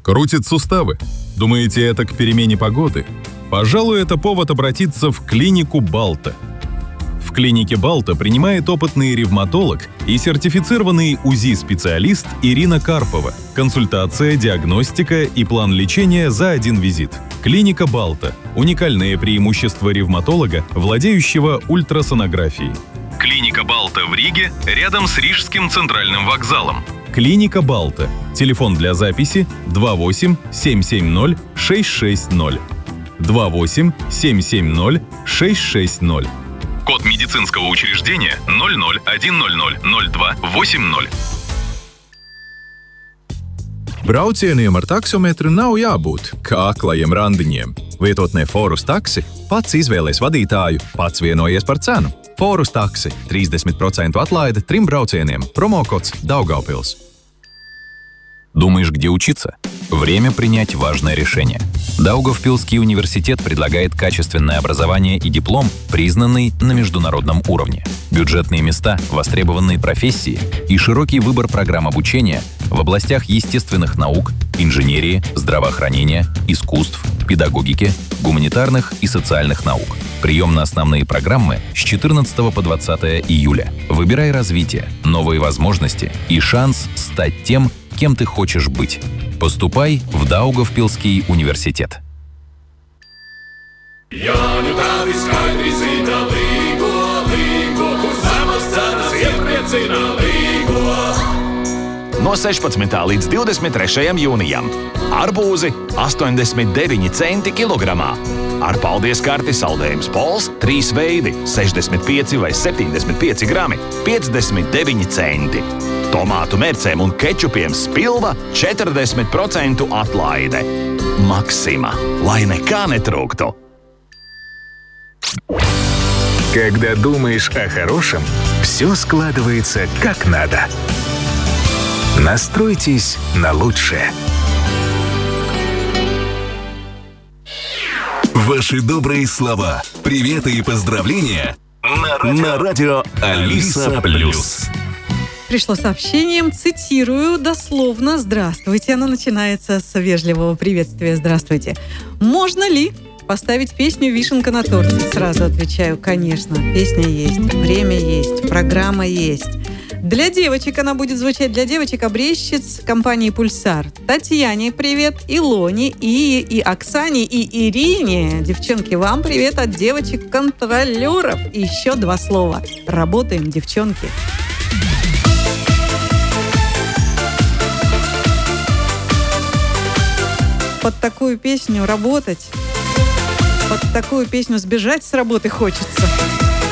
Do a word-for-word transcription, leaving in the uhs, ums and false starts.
Крутит суставы? Думаете, это к перемене погоды? Пожалуй, это повод обратиться в клинику Балта. В клинике Балта принимает опытный ревматолог и сертифицированный УЗИ-специалист Ирина Карпова. Консультация, диагностика и план лечения за один визит. Клиника Балта – уникальное преимущество ревматолога, владеющего ультрасонографией. Клиника Балта в Риге, рядом с Рижским центральным вокзалом. Клиника Балта. Телефон для записи два восемь семь семь ноль шесть шесть ноль. два восемь семь семь ноль шесть шесть ноль. Код медицинского учреждения ноль ноль один ноль ноль ноль два восемь ноль. Braucieniem ar taksometru nav jābūt kā aklajiem randiņiem. Vietotnē Forus taksi pats izvēlēs vadītāju, pats vienojies par cenu. Forus taksi – тридцать процентов atlaide trim braucieniem. Промокодс Даугавпилс. Думаешь, где учиться? Время принять важное решение. Даугавпилский университет предлагает качественное образование и диплом, признанный на международном уровне. Бюджетные места, востребованные профессии и широкий выбор программ обучения в областях естественных наук, инженерии, здравоохранения, искусств, педагогики, гуманитарных и социальных наук. Прием на основные программы с четырнадцатого по двадцатое июля. Выбирай развитие, новые возможности и шанс стать тем, кем ты хочешь быть. Поступай в Даугавпилский университет. No sešpadsmitā līdz divdesmit trešajam jūnijam arbūzi astoņdesmit deviņi centi kilogramā. Ar paldies karti saldējums Pols trīs veidi sešdesmit pieci vai septiņdesmit pieci grami piecdesmit deviņi centi. Tomātu mērcēm un kečupiem Spilva četrdesmit procentu atlaide. Максима, lai nekā netrūktu. Когда думаешь о хорошем, все складывается как надо. Настройтесь на лучшее. Ваши добрые слова, приветы и поздравления на радио, на радио Алиса Плюс. Пришло сообщением, цитирую дословно: «Здравствуйте». Оно начинается с вежливого приветствия. «Здравствуйте. Можно ли поставить песню «Вишенка на торте»?» Сразу отвечаю: конечно. Песня есть, время есть, программа есть. Для девочек она будет звучать, для девочек-обрезчиц компании «Пульсар». Татьяне привет, Илоне, и, и Оксане, и Ирине. Девчонки, вам привет от девочек-контролеров. И еще два слова. Работаем, девчонки. Под такую песню работать, под такую песню сбежать с работы хочется.